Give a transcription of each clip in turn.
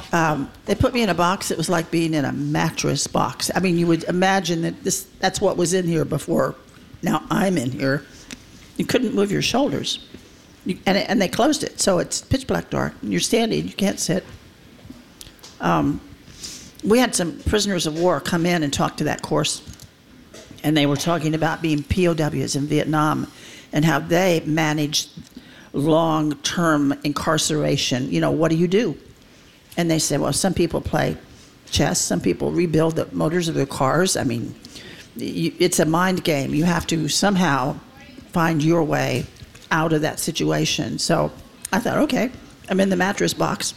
they put me in a box that was like being in a mattress box. I mean, you would imagine that that's what was in here before. Now I'm in here. You couldn't move your shoulders. And they closed it, so it's pitch black dark. You're standing, you can't sit. We had some prisoners of war come in and talk to that course, and they were talking about being POWs in Vietnam and how they managed long-term incarceration. You know, what do you do? And they said, well, some people play chess, some people rebuild the motors of their cars. I mean, it's a mind game. You have to somehow find your way out of that situation. So I thought, okay, I'm in the mattress box.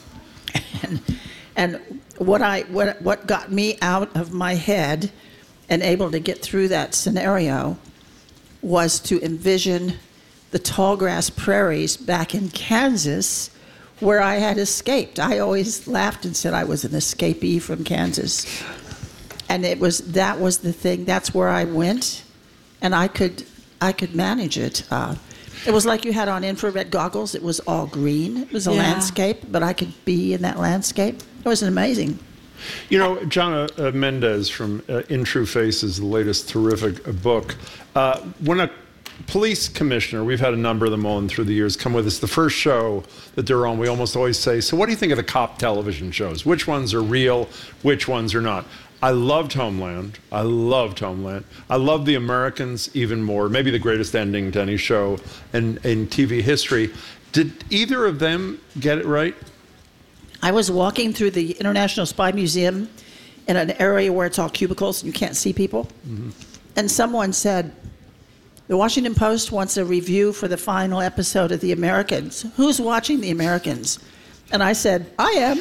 and what got me out of my head and able to get through that scenario was to envision the tall grass prairies back in Kansas where I had escaped. I always laughed and said I was an escapee from Kansas. And that was the thing. That's where I went, and I could manage it. It was like you had on infrared goggles. It was all green. It was a landscape, but I could be in that landscape. It was amazing. You know, Jana Mendez from In True Faces, the latest terrific book. When a police commissioner, we've had a number of them on through the years, come with us, the first show that they're on, we almost always say, so what do you think of the cop television shows? Which ones are real? Which ones are not? I loved Homeland. I loved The Americans even more. Maybe the greatest ending to any show in TV history. Did either of them get it right? I was walking through the International Spy Museum in an area where it's all cubicles and you can't see people. Mm-hmm. And someone said, the Washington Post wants a review for the final episode of The Americans. Who's watching The Americans? And I said, I am.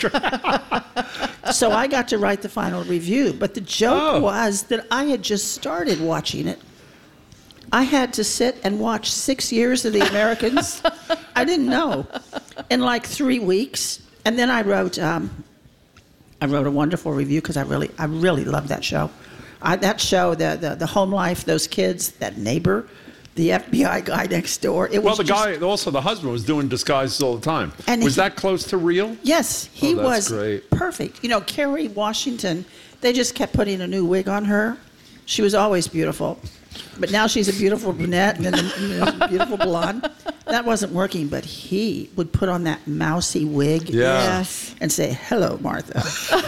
So I got to write the final review. But the joke was that I had just started watching it. I had to sit and watch 6 years of The Americans. I didn't know. In like 3 weeks. And then I wrote a wonderful review because I really loved that show. That show, the home life, those kids, that neighbor, the FBI guy next door. The husband was doing disguises all the time. And was that close to real? Yes, he was great. Perfect. You know, Kerry Washington, they just kept putting a new wig on her. She was always beautiful. But now she's a beautiful brunette and then a beautiful blonde. That wasn't working, but he would put on that mousy wig and say, hello, Martha.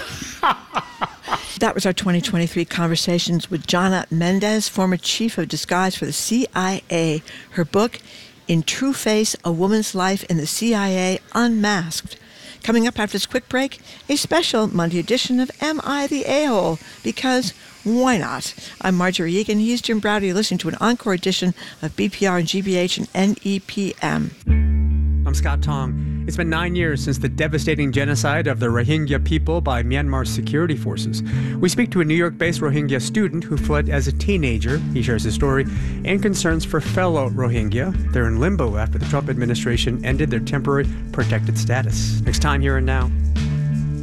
That was our 2023 Conversations with Jana Mendez, former chief of disguise for the CIA. Her book, In True Face, A Woman's Life in the CIA Unmasked. Coming up after this quick break, a special Monday edition of Am I the A-Hole? Because why not? I'm Marjorie Egan. He's Jim Browder. You're listening to an encore edition of BPR and GBH and NEPM. I'm Scott Tong. It's been 9 years since the devastating genocide of the Rohingya people by Myanmar's security forces. We speak to a New York-based Rohingya student who fled as a teenager. He shares his story and concerns for fellow Rohingya. They're in limbo after the Trump administration ended their temporary protected status. Next time, here and now.